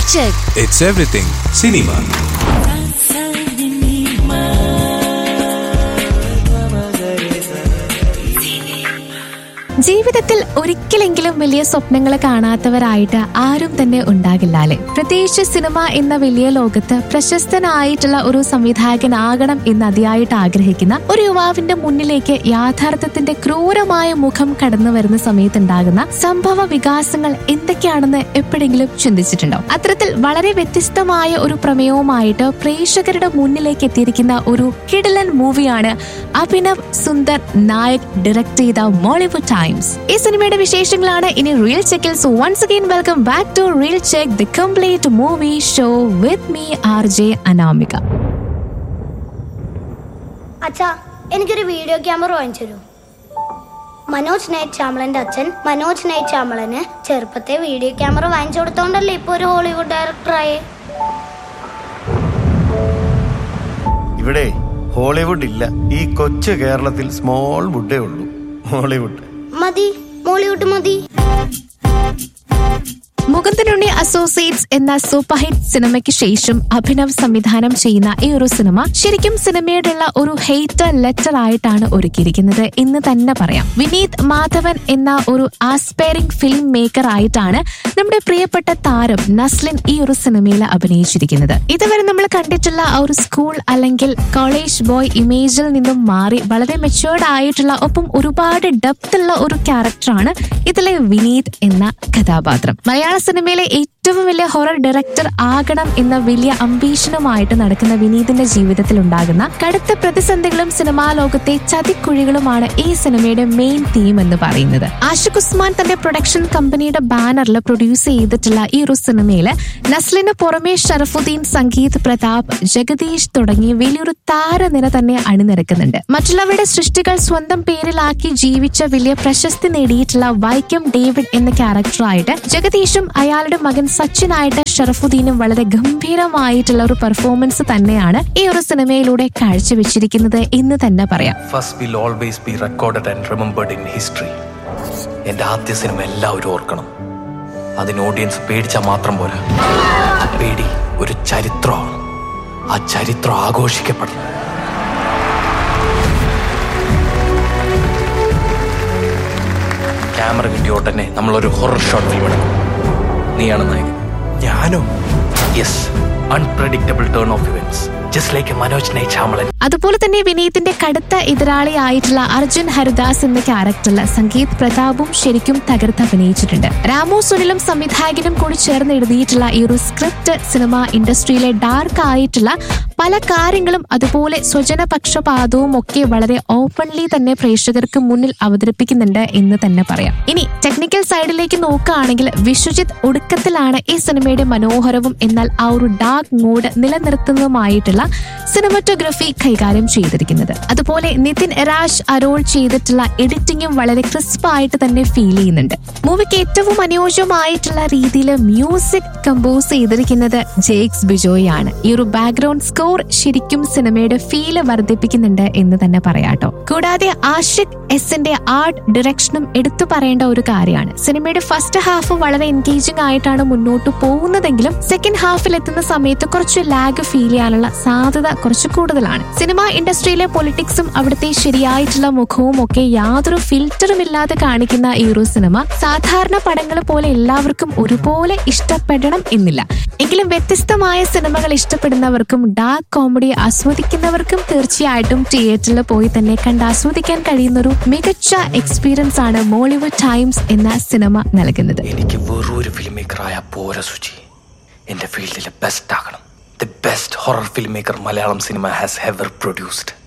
Check. It's everything cinema. ജീവിതത്തിൽ ഒരിക്കലെങ്കിലും വലിയ സ്വപ്നങ്ങൾ കാണാത്തവരായിട്ട് ആരും തന്നെ ഉണ്ടാകില്ല അല്ലെ. പ്രത്യേകിച്ച് സിനിമ എന്ന വലിയ ലോകത്ത് പ്രശസ്തനായിട്ടുള്ള ഒരു സംവിധായകനാകണം എന്ന് അതിയായിട്ട് ആഗ്രഹിക്കുന്ന ഒരു യുവാവിന്റെ മുന്നിലേക്ക് യാഥാർത്ഥ്യത്തിന്റെ ക്രൂരമായ മുഖം കടന്നു വരുന്ന സമയത്തുണ്ടാകുന്ന സംഭവ വികാസങ്ങൾ എന്തൊക്കെയാണെന്ന് എപ്പോഴെങ്കിലും ചിന്തിച്ചിട്ടുണ്ടോ? അത്തരത്തിൽ വളരെ വ്യത്യസ്തമായ ഒരു പ്രമേയവുമായിട്ട് പ്രേക്ഷകരുടെ മുന്നിലേക്ക് എത്തിയിരിക്കുന്ന ഒരു കിടിലൻ മൂവിയാണ് അഭിനവ് സുന്ദർ നായക് ഡയറക്ട് ചെയ്ത മോളിവുഡ് ടൈംസ്. ഈ സിനിമയുടെ വിശേഷങ്ങളാണ് ഇനി real ചെക്കിൽ. So once again welcome back to real check, the complete movie show with me RJ Anamika. അച്ഛാ, എനിക്കൊരു വീഡിയോ ക്യാമറ വാങ്ങിച്ചു തരൂ. മനോജ് നൈറ്റ് ചാമളന്റെ അച്ഛൻ മനോജ് നൈറ്റ് ചാമളന് ചെറുപ്പത്തെ വീഡിയോ ക്യാമറ വാങ്ങിച്ചു കൊടുത്തോണ്ടല്ലേ ഇപ്പൊ ഒരു ഹോളിവുഡ് ഡയറക്ടറായേ. ഇവിടെ ഹോളിവുഡ് ഇല്ല, ഈ കൊച്ചു കേരളത്തിൽ സ്മോൾ വുഡേ ഉള്ളൂ. ഹോളിവുഡ് മതി, മോളിവുഡ് മതി. മുകുന്ദനുണ്ണി അസോസിയേറ്റ്സ് എന്ന സൂപ്പർ ഹിറ്റ് സിനിമയ്ക്ക് ശേഷം അഭിനവ് സംവിധാനം ചെയ്യുന്ന ഈ ഒരു സിനിമ ശരിക്കും സിനിമയോടുള്ള ഒരു ഹെയ്റ്റ് ലെറ്റർ ആയിട്ടാണ് ഒരുക്കിയിരിക്കുന്നത് എന്ന് തന്നെ പറയാം. വിനീത് മാധവൻ എന്ന ഒരു ആസ്പയറിംഗ് ഫിലിം മേക്കർ ആയിട്ടാണ് നമ്മുടെ പ്രിയപ്പെട്ട താരം നസ്ലിൻ ഈ ഒരു സിനിമയിൽ അഭിനയിച്ചിരിക്കുന്നത്. ഇതുവരെ നമ്മൾ കണ്ടിട്ടുള്ള ആ ഒരു സ്കൂൾ അല്ലെങ്കിൽ കോളേജ് ബോയ് ഇമേജിൽ നിന്നും മാറി വളരെ മെച്യൂർഡ് ആയിട്ടുള്ള ഒപ്പം ഒരുപാട് ഡെപ്ത് ഉള്ള ഒരു ക്യാരക്ടറാണ് ഇതിലെ വിനീത് എന്ന കഥാപാത്രം. മലയാള സിനിമയിലെ ഏറ്റവും വലിയ ഹൊറർ ഡയറക്ടർ ആകണം എന്ന വലിയ അംബീഷനുമായിട്ട് നടക്കുന്ന വിനീതിന്റെ ജീവിതത്തിൽ ഉണ്ടാകുന്ന കടുത്ത പ്രതിസന്ധികളും സിനിമാ ലോകത്തെ ചതിക്കുഴികളുമാണ് ഈ സിനിമയുടെ മെയിൻ തീം എന്ന് പറയുന്നത്. ആഷിഖ് ഉസ്മാൻ തന്റെ പ്രൊഡക്ഷൻ കമ്പനിയുടെ ബാനറിൽ പ്രൊഡ്യൂസ് ചെയ്തിട്ടുള്ള ഈ ഒരു സിനിമയിൽ നസ്ലിന് പുറമെ ഷറഫുദ്ദീൻ, സംഗീത് പ്രതാപ്, ജഗദീഷ് തുടങ്ങി വലിയൊരു താരനിര തന്നെ അണിനിരക്കുന്നുണ്ട്. മറ്റുള്ളവരുടെ സൃഷ്ടികൾ സ്വന്തം പേരിലാക്കി ജീവിച്ച വലിയ പ്രശസ്തി നേടിയിട്ടുള്ള വൈക്കം ഡേവിഡ് എന്ന ക്യാരക്ടറായിട്ട് ജഗദീഷും അയാളുടെ മകൻ സച്ചിനായിട്ട് ഷറഫുദ്ദീനും വളരെ ഗംഭീരമായിട്ടുള്ള ഒരു പെർഫോമൻസ് തന്നെയാണ് ഈ ഒരു സിനിമയിലൂടെ കാഴ്ചവെച്ചിരിക്കുന്നത് എന്ന് തന്നെ പറയാം. First will always be recorded and remembered in history. എന്റെ ആദ്യ സിനിമ എല്ലാവരും ഓർക്കണം. അതിന് ഓഡിയൻസ് പേടിച്ചാൽ മാത്രം പോരാ, ആ പേടി ഒരു ചരിത്രമാണ്. ആ ചരിത്രം ആഘോഷിക്കപ്പെടണം. ക്യാമറ കിട്ടിയ ഉടനെ നമ്മളൊരു ഹൊറർ ഷോട്ട് ഫിലിം എടുക്കും. നീയാണ് നായകൻ. ഞാനോ? Yes, unpredictable turn of events just like Manoj night Shyamalan. അതുപോലെ തന്നെ വിനീതിന്റെ കടുത്ത എതിരാളിയായിട്ടുള്ള അർജുൻ ഹരിദാസ് എന്ന ക്യാരക്ടറിൽ സംഗീത് പ്രതാപും ശരിക്കും തകർത്ത് അഭിനയിച്ചിട്ടുണ്ട്. രാമു സുനിലും സംവിധായകനും കൂടി ചേർന്ന് എഴുതിയിട്ടുള്ള ഈ ഒരു സ്ക്രിപ്റ്റ് സിനിമ ഇൻഡസ്ട്രിയിലെ ഡാർക്ക് ആയിട്ടുള്ള പല കാര്യങ്ങളും അതുപോലെ സ്വജനപക്ഷപാതവും ഒക്കെ വളരെ ഓപ്പൺലി തന്നെ പ്രേക്ഷകർക്ക് മുന്നിൽ അവതരിപ്പിക്കുന്നുണ്ട് എന്ന് തന്നെ പറയാം. ഇനി ടെക്നിക്കൽ സൈഡിലേക്ക് നോക്കുകയാണെങ്കിൽ വിശ്വജിത്ത് ഒടുക്കത്തിലാണ് ഈ സിനിമയുടെ മനോഹരവും എന്നാൽ ആ ഒരു ഡാർക്ക് മൂഡ് നിലനിർത്തുന്നതുമായിട്ടുള്ള സിനിമറ്റോഗ്രഫി കൈകാര്യം ചെയ്തിരിക്കുന്നത്. അതുപോലെ നിതിൻ രാജ് അരോൾ ചെയ്തിട്ടുള്ള എഡിറ്റിംഗും വളരെ ക്രിസ്പായിട്ട് തന്നെ ഫീൽ ചെയ്യുന്നുണ്ട്. മൂവിക്ക് ഏറ്റവും അനുയോജ്യമായിട്ടുള്ള രീതിയിൽ മ്യൂസിക് കമ്പോസ് ചെയ്തിരിക്കുന്നത് ജേക്സ് ബിജോയ് ആണ്. ഈ ഒരു ബാക്ക്ഗ്രൗണ്ട് സ്കോർ ശരിക്കും സിനിമയുടെ ഫീല് വർദ്ധിപ്പിക്കുന്നുണ്ട് എന്ന് തന്നെ പറയാട്ടോ. കൂടാതെ ആഷിഖ് എസിന്റെ ആർട്ട് ഡയറക്ഷനും എടുത്തു പറയേണ്ട ഒരു കാര്യമാണ്. സിനിമയുടെ ഫസ്റ്റ് ഹാഫ് വളരെ എൻഗേജിംഗ് ആയിട്ടാണ് മുന്നോട്ട് പോകുന്നതെങ്കിലും സെക്കൻഡ് ഹാഫിൽ എത്തുന്ന സമയത്ത് കുറച്ച് ലാഗ് ഫീൽ ചെയ്യാനുള്ള സാധ്യത കുറച്ച് കൂടുതലാണ്. സിനിമാ ഇൻഡസ്ട്രിയിലെ പൊളിറ്റിക്സും അവിടുത്തെ ശരിയായിട്ടുള്ള മുഖവും ഒക്കെ യാതൊരു ഫിൽറ്ററും ഇല്ലാതെ കാണിക്കുന്ന ഈ ഒരു സിനിമ സാധാരണ പടങ്ങൾ പോലെ എല്ലാവർക്കും ഒരുപോലെ ഇഷ്ടപ്പെടണം എന്നില്ല. എങ്കിലും വ്യത്യസ്തമായ സിനിമകൾ ഇഷ്ടപ്പെടുന്നവർക്കും ഡാർക്ക് കോമഡി ആസ്വദിക്കുന്നവർക്കും തീർച്ചയായിട്ടും തിയേറ്ററിൽ പോയി തന്നെ കണ്ട് ആസ്വദിക്കാൻ കഴിയുന്ന ഒരു മികച്ച എക്സ്പീരിയൻസ് ആണ് മോളിവുഡ് ടൈംസ് എന്ന സിനിമ നൽകുന്നത്. എനിക്ക് വെറൊരു ഫിലിം മേക്കറായ പോര സുചി, എന്റെ ഫീൽഡിലെ ബെസ്റ്റ് ആകണം. The best horror filmmaker Malayalam cinema has ever produced.